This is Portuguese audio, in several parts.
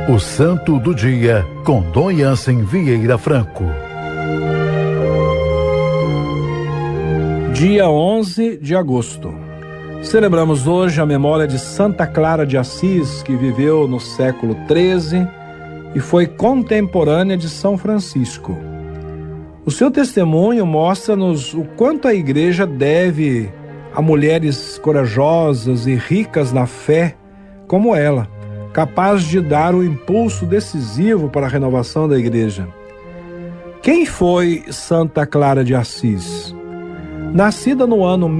O Santo do Dia, com Dom Jansen Vieira Franco. Dia 11 de agosto. Celebramos hoje a memória de Santa Clara de Assis, que viveu no século XIII e foi contemporânea de São Francisco. O seu testemunho mostra-nos o quanto a Igreja deve a mulheres corajosas e ricas na fé como ela, capaz de dar o impulso decisivo para a renovação da Igreja. Quem foi Santa Clara de Assis? Nascida no ano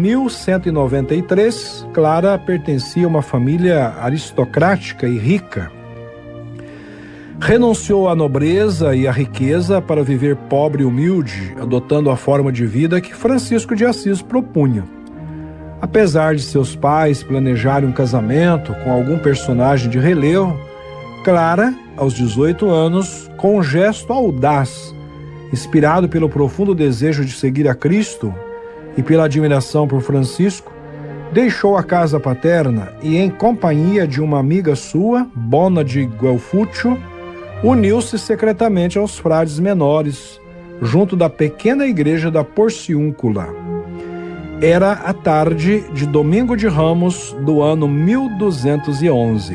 1193, Clara pertencia a uma família aristocrática e rica. Renunciou à nobreza e à riqueza para viver pobre e humilde, adotando a forma de vida que Francisco de Assis propunha. Apesar de seus pais planejarem um casamento com algum personagem de relevo, Clara, aos 18 anos, com um gesto audaz, inspirado pelo profundo desejo de seguir a Cristo e pela admiração por Francisco, deixou a casa paterna e, em companhia de uma amiga sua, Bona de Guelfuccio, uniu-se secretamente aos frades menores, junto da pequena igreja da Porciúncula. Era a tarde de Domingo de Ramos do ano 1211.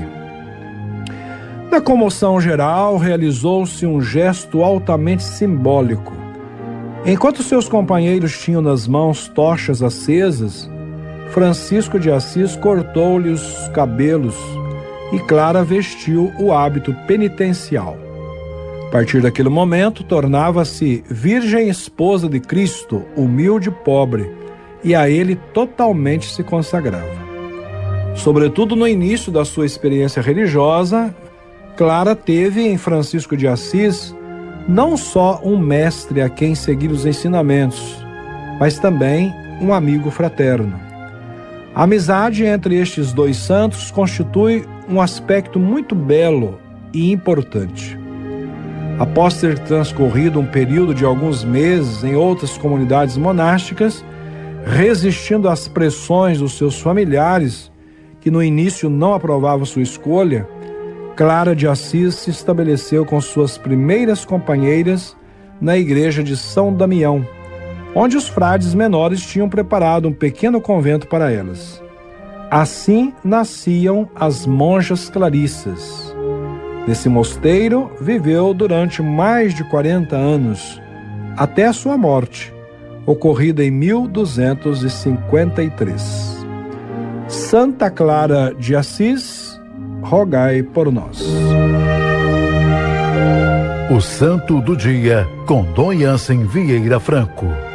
Na comoção geral, realizou-se um gesto altamente simbólico. Enquanto seus companheiros tinham nas mãos tochas acesas, Francisco de Assis cortou-lhe os cabelos e Clara vestiu o hábito penitencial. A partir daquele momento, tornava-se virgem esposa de Cristo, humilde e pobre, e a ele totalmente se consagrava. Sobretudo no início da sua experiência religiosa, Clara teve em Francisco de Assis não só um mestre a quem seguir os ensinamentos, mas também um amigo fraterno. A amizade entre estes dois santos constitui um aspecto muito belo e importante. Após ter transcorrido um período de alguns meses em outras comunidades monásticas, resistindo às pressões dos seus familiares, que no início não aprovavam sua escolha, Clara de Assis se estabeleceu com suas primeiras companheiras na igreja de São Damião, onde os frades menores tinham preparado um pequeno convento para elas. Assim nasciam as monjas clarissas. Nesse mosteiro viveu durante mais de 40 anos, até a sua morte, ocorrida em 1253. Santa Clara de Assis, rogai por nós. O Santo do Dia, com Dom Jansen Vieira Franco.